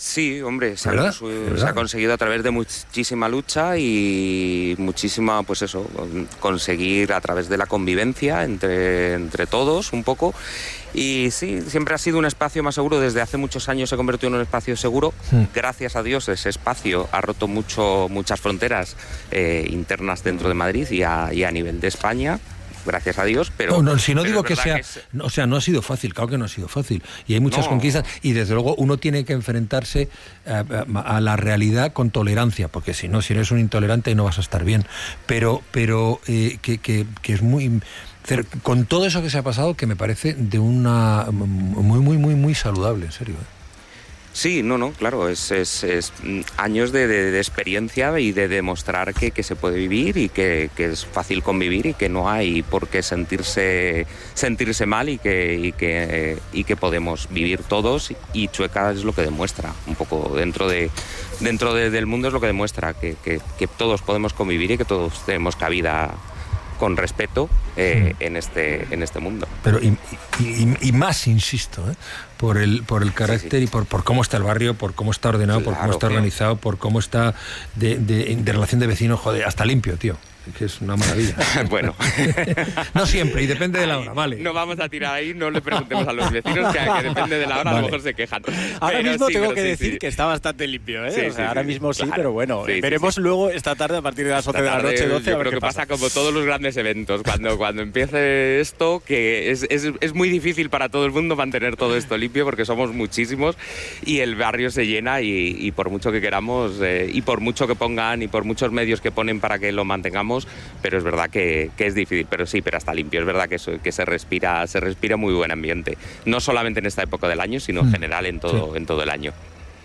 Sí, hombre, se ha conseguido a través de muchísima lucha y muchísima, pues eso, conseguir a través de la convivencia entre todos un poco. Y sí, siempre ha sido un espacio más seguro. Desde hace muchos años se ha convertido en un espacio seguro. Gracias a Dios ese espacio ha roto muchas fronteras internas dentro de Madrid y a nivel de España. Gracias a Dios, pero... si no digo que sea... O sea, no ha sido fácil, claro que no ha sido fácil. Y hay muchas conquistas y desde luego uno tiene que enfrentarse a la realidad con tolerancia, porque si no, si eres un intolerante no vas a estar bien. Pero que es muy... Con todo eso que se ha pasado, que me parece de una... muy saludable, en serio. Sí, claro, es años de experiencia y de demostrar que se puede vivir y que es fácil convivir y que no hay por qué sentirse mal y que podemos vivir todos, y Chueca es lo que demuestra, un poco dentro del mundo es lo que demuestra que todos podemos convivir y que todos tenemos cabida con respeto en este mundo. Pero y más, insisto, por el carácter, sí. Y por cómo está el barrio, por cómo está ordenado, por cómo está organizado, por cómo está de relación de vecinos, joder, hasta limpio, tío. Que es una maravilla. Bueno. No siempre, y depende de la hora, vale. No vamos a tirar ahí, no le preguntemos a los vecinos que depende de la hora, vale. A lo mejor se quejan. Ahora mismo tengo que decir que está bastante limpio, ¿eh? Sí, ahora mismo sí, claro. Pero bueno, veremos luego esta tarde a partir de las 11 de la noche, 12. Yo creo que pasa como todos los grandes eventos. Cuando empiece esto, que es muy difícil para todo el mundo mantener todo esto limpio, porque somos muchísimos y el barrio se llena y por mucho que queramos y por mucho que pongan y por muchos medios que ponen para que lo mantengamos, pero es verdad que es difícil, pero está limpio. Es verdad que se respira muy buen ambiente, no solamente en esta época del año, sino en general en todo el año.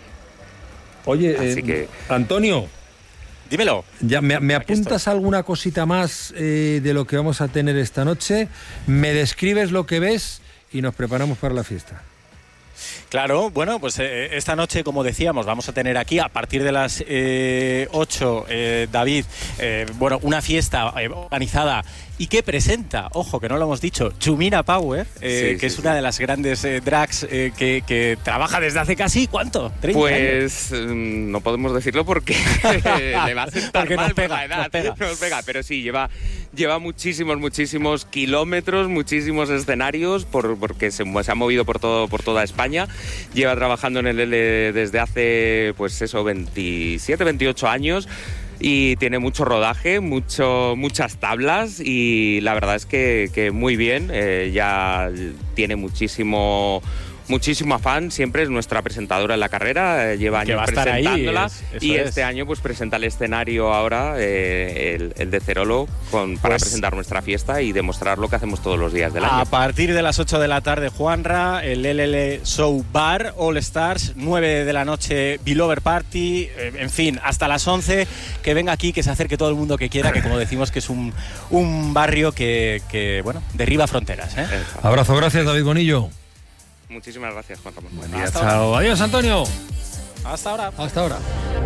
Oye, Antonio, dímelo. Ya me apuntas alguna cosita más de lo que vamos a tener esta noche, me describes lo que ves y nos preparamos para la fiesta. Claro, bueno, pues esta noche, como decíamos, vamos a tener aquí a partir de las 8, David, una fiesta organizada y que presenta, ojo, que no lo hemos dicho, Chumina Power, que es una de las grandes drags que trabaja desde hace casi, ¿cuánto? 30 pues años. No podemos decirlo porque le va a sentar mal por la edad. Nos pega, pero sí, lleva muchísimos kilómetros, muchísimos escenarios, porque se ha movido por toda España. Lleva trabajando en el L desde hace, 27, 28 años. Y tiene mucho rodaje, muchas tablas, y la verdad es que muy bien. Ya tiene muchísimo afán, siempre es nuestra presentadora en la carrera, lleva años presentándola y este año pues presenta el escenario ahora, el de Cerolo, para presentar nuestra fiesta y demostrar lo que hacemos todos los días del año. A partir de las 8 de la tarde, Juanra, el LL Show Bar, All Stars, 9 de la noche, Belover Party, en fin, hasta las 11, que venga aquí, que se acerque todo el mundo que quiera, que como decimos que es un barrio que derriba fronteras. Abrazo, gracias David Bonillo. Muchísimas gracias, Juan Ramón. Buen día, chao. Adiós, Antonio. Hasta ahora. Hasta ahora.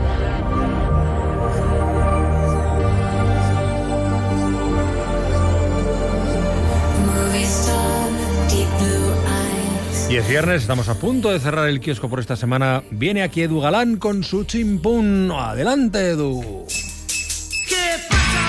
Y es viernes, estamos a punto de cerrar el kiosco por esta semana. Viene aquí Edu Galán con su chimpún. Adelante, Edu. ¿Qué pasa?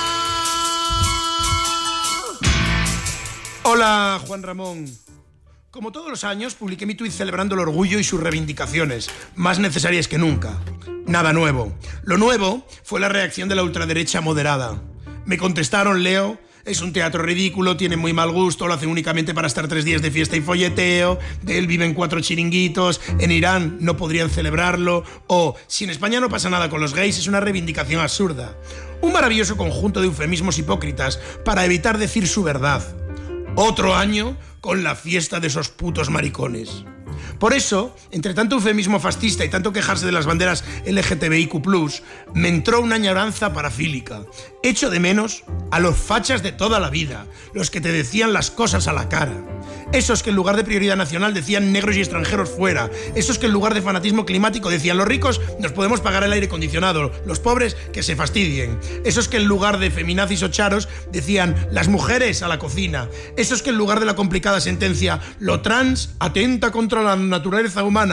Hola, Juan Ramón. Como todos los años, publiqué mi tuit celebrando el orgullo y sus reivindicaciones, más necesarias que nunca. Nada nuevo. Lo nuevo fue la reacción de la ultraderecha moderada. Me contestaron, Leo, es un teatro ridículo, tiene muy mal gusto, lo hacen únicamente para estar 3 días de fiesta y folleteo, de él viven 4 chiringuitos, en Irán no podrían celebrarlo, o si en España no pasa nada con los gays, es una reivindicación absurda. Un maravilloso conjunto de eufemismos hipócritas para evitar decir su verdad. Otro año con la fiesta de esos putos maricones. Por eso, entre tanto eufemismo fascista y tanto quejarse de las banderas LGTBIQ+, me entró una añoranza parafílica. Echo de menos a los fachas de toda la vida, los que te decían las cosas a la cara. Esos que en lugar de prioridad nacional decían negros y extranjeros fuera. Esos que en lugar de fanatismo climático decían los ricos nos podemos pagar el aire acondicionado, los pobres que se fastidien. Esos que en lugar de feminazis o charos decían las mujeres a la cocina. Esos que en lugar de la complicada sentencia lo trans atenta contra la naturaleza humana